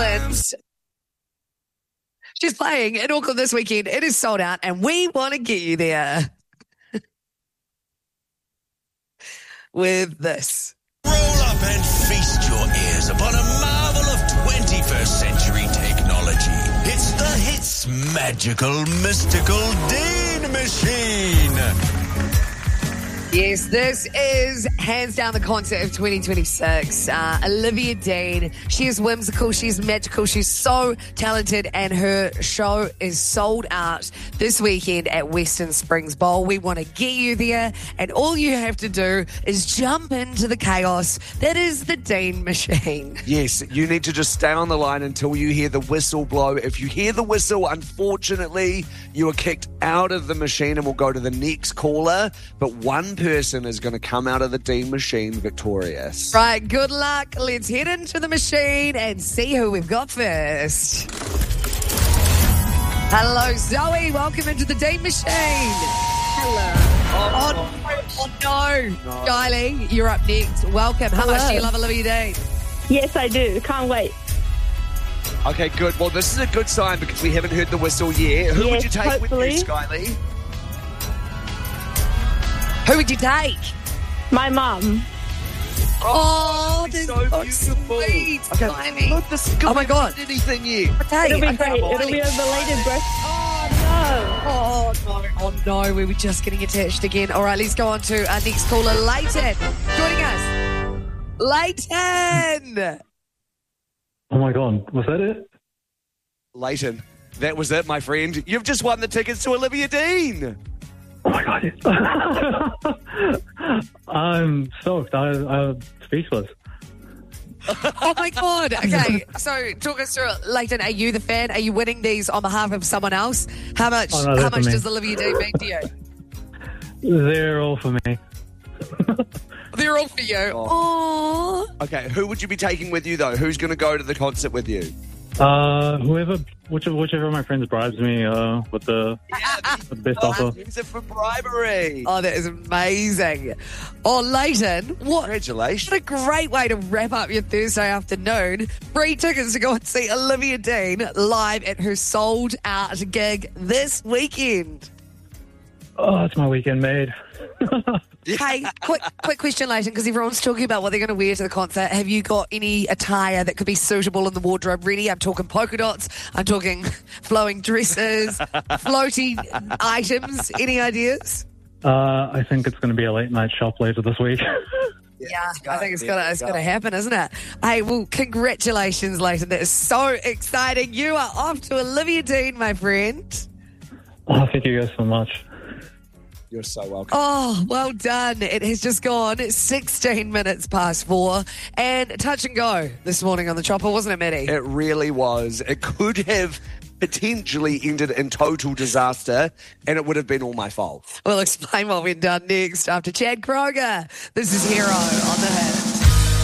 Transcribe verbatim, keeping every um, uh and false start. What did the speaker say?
Excellent. She's playing in Auckland this weekend. It is sold out, and we want to get you there with this. Roll up and feast your ears upon a marvel of twenty-first century technology. It's the Hits Magical Mystical Dean Machine. Yes, this is hands down the concert of twenty twenty-six. Uh, Olivia Dean, she is whimsical, she's magical, she's so talented, and her show is sold out this weekend at Western Springs Bowl. We want to get you there, and all you have to do is jump into the chaos that is the Dean Machine. Yes, you need to just stay on the line until you hear the whistle blow. If you hear the whistle, unfortunately, you are kicked out of the machine and we'll go to the next caller, but one person is going to come out of the Dean Machine victorious. Right, good luck. Let's head into the machine and see who we've got first. Hello, Zoe. Welcome into the Dean Machine. Hello. Oh, oh no. no. Kylie, you're up next. Welcome. How Hello. much do you love Olivia Dean? Yes, I do. Can't wait. Okay, good. Well, this is a good sign because we haven't heard the whistle yet. Who yes, would you take hopefully. with you, Skyly? Who would you take? My mum. Oh, this is that's so beautiful. Sweet. Okay, Blimey. look, this Oh my God. anything yet. Okay, It'll be okay, great. Kylie. It'll be a belated birth. Oh, Oh, no. Oh, no. We were just getting attached again. All right, let's go on to our next caller, Leighton. Joining us. Leighton. Oh my God, was that it? Leighton, that was it, my friend. You've just won the tickets to Olivia Dean. Oh my God. I'm stoked. I, I'm speechless. Oh, my God. Okay, so talk us through it. Leighton, are you the fan? Are you winning these on behalf of someone else? How much Oh, no, How they're much for me. does Olivia Dean mean to you? They're all for me. They're all for you. Oh. Okay, who would you be taking with you, though? Who's going to go to the concert with you? Uh, whoever, whichever, whichever of my friends bribes me uh, with the, with the best offer. Use it for bribery. Oh, that is amazing. Oh, Leighton, what, Congratulations. what a great way to wrap up your Thursday afternoon. Free tickets to go and see Olivia Dean live at her sold-out gig this weekend. Oh, it's my weekend made. Hey, quick quick question, Leighton, because everyone's talking about what they're going to wear to the concert. Have you got any attire that could be suitable in the wardrobe ready? I'm talking polka dots. I'm talking flowing dresses, floaty items. Any ideas? Uh, I think it's going to be a late night shop later this week. Yeah, I think it's gonna it's gonna happen, isn't it? Hey, well, congratulations, Leighton. That is so exciting. You are off to Olivia Dean, my friend. Oh, thank you guys so much. You're so welcome. Oh, well done. It has just gone sixteen minutes past four and touch and go this morning on the chopper, wasn't it, Maddie? It really was. It could have potentially ended in total disaster, and it would have been all my fault. We'll explain what we've done next after Chad Kroger. This is Hero on the Hit.